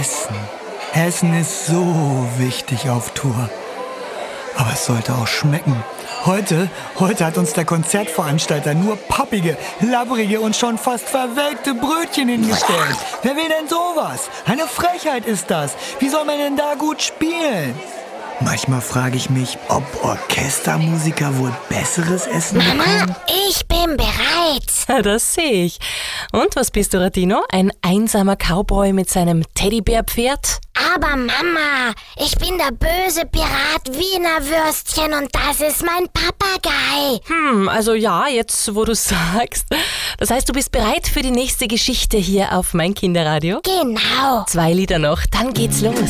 Essen. Essen ist so wichtig auf Tour. Aber es sollte auch schmecken. Heute hat uns der Konzertveranstalter nur pappige, labbrige und schon fast verwelkte Brötchen hingestellt. Wer will denn sowas? Eine Frechheit ist das. Wie soll man denn da gut spielen? Manchmal frage ich mich, ob Orchestermusiker wohl besseres Essen bekommen. Mama, ich bin bereit. Das sehe ich. Und was bist du, Radino? Ein einsamer Cowboy mit seinem Teddybärpferd? Aber Mama, ich bin der böse Pirat Wiener Würstchen und das ist mein Papagei. Also ja, jetzt wo du sagst. Das heißt, du bist bereit für die nächste Geschichte hier auf mein Kinderradio? Genau. 2 Lieder noch, dann geht's los.